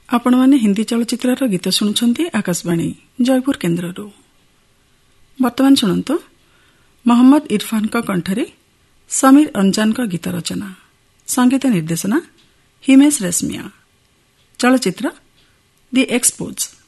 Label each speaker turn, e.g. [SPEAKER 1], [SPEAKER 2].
[SPEAKER 1] ଆପଣମାନେ ହିନ୍ଦୀ ଚଳଚ୍ଚିତ୍ରର ଗୀତ ଶୁଣୁଛନ୍ତି ଆକାଶବାଣୀ ଜୟପୁର କେନ୍ଦ୍ରରୁ। ବର୍ତ୍ତମାନ ଶୁଣନ୍ତୁ ମହମ୍ମଦ ଇରଫାନଙ୍କ କଣ୍ଠରେ ସମୀର ଅଞ୍ଜାନଙ୍କ ଗୀତ ରଚନା, ସଙ୍ଗୀତ ନିର୍ଦ୍ଦେଶନା ହିମେଶ ରେଶମିଆ। ଚଳଚ୍ଚିତ୍ର ଦି ଏକ୍ସପୋଜ।